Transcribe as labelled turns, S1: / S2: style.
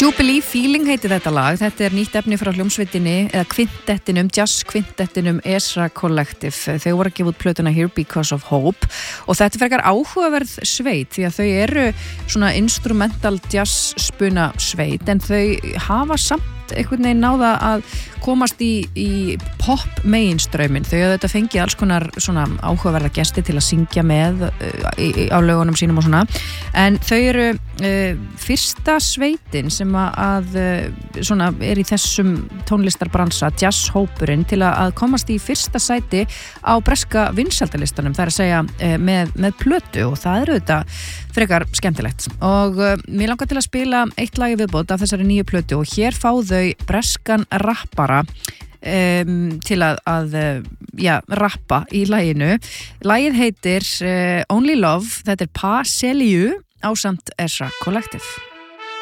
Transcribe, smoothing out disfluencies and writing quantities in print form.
S1: Jubilee Feeling heitir þetta lag. Þetta nýtt efni frá hljómsveitinni eða kvintettinum, jazz kvintettinum Ezra Collective. Þau voru að gefa út plötuna Here Because of Hope og þetta frekar áhugaverð sveit því að þau eru svona instrumental jazz spuna sveit en þau hafa samt einhvern veginn náða að komast í pop meginstraumin. Þau þetta fengið alls konar svona áhugaverða gesti til að syngja með á lögunum sínum og svona en þau eru fyrsta sveitin sem að svona í þessum tónlistarbransa jazzhópurinn til að komast í fyrsta sæti á breska vinsældalistanum, það að segja með plötu og það þetta frekar skemmtilegt og mér langar til að spila eitt lagi viðbót af þessari nýju plötu og hér fá þau breskan rappara til að rappa í laginu. Lagið heitir Only Love, þetta Pas Seliu ásamt Ezra Collective.